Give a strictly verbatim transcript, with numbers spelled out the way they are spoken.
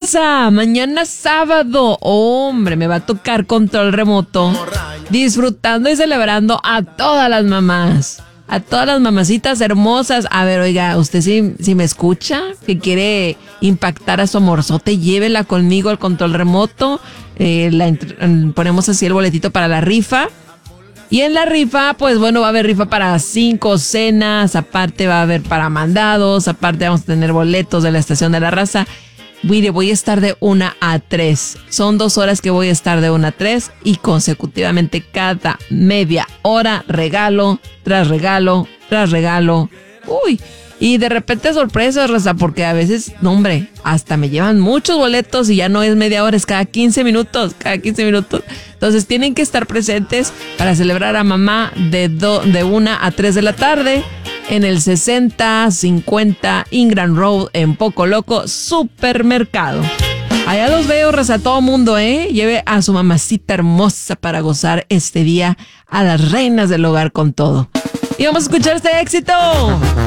raza, mañana sábado, hombre, me va a tocar control remoto, disfrutando y celebrando a todas las mamás, a todas las mamacitas hermosas. A ver, oiga, usted si, si me escucha, que quiere impactar a su amorzote, llévela conmigo al control remoto, eh, la, ponemos así el boletito para la rifa. Y en la rifa, pues bueno, va a haber rifa para cinco cenas, aparte va a haber para mandados, aparte vamos a tener boletos de la Estación de la Raza. Mire, voy a estar de una a tres. Son dos horas que voy a estar de una a tres y consecutivamente cada media hora regalo, tras regalo, tras regalo. Uy, y de repente sorpresas, raza, porque a veces, no hombre, hasta me llevan muchos boletos y ya no es media hora, es cada quince minutos, cada quince minutos. Entonces tienen que estar presentes para celebrar a mamá de, do, de una a tres de la tarde en el sesenta cincuenta Ingram Road en Poco Loco Supermercado. Allá los veo, raza, todo mundo, ¿eh? Lleve a su mamacita hermosa para gozar este día a las reinas del hogar con todo. Y vamos a escuchar este éxito.